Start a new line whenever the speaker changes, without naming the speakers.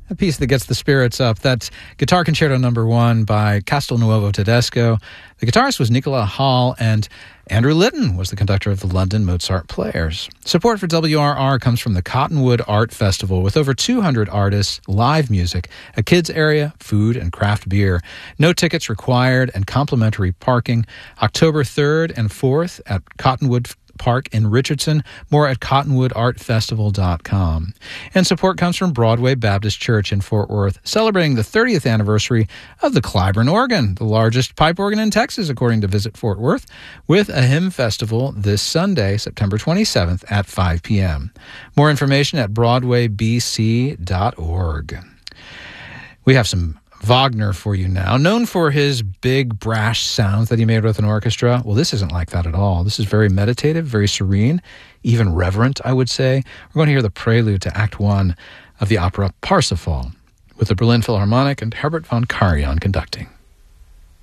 a piece that gets the spirits up. That's Guitar Concerto No. 1 by Castelnuovo Tedesco. The guitarist was Nicola Hall, and Andrew Litton was the conductor of the London Mozart Players. Support for WRR comes from the Cottonwood Art Festival with over 200 artists, live music, a kids area, food, and craft beer. No tickets required and complimentary parking. October 3rd and 4th at Cottonwood Park in Richardson. More at cottonwoodartfestival.com. And support comes from Broadway Baptist Church in Fort Worth, celebrating the 30th anniversary of the Clyburn organ, the largest pipe organ in Texas, according to Visit Fort Worth, with a hymn festival this Sunday, September 27th at 5 p.m. More information at broadwaybc.org. We have some Wagner for you now. Known for his big, brash sounds that he made with an orchestra, well, this isn't like that at all. This is very meditative, very serene, even reverent, I would say. We're going to hear the prelude to Act 1 of the opera Parsifal with the Berlin Philharmonic and Herbert von Karajan conducting.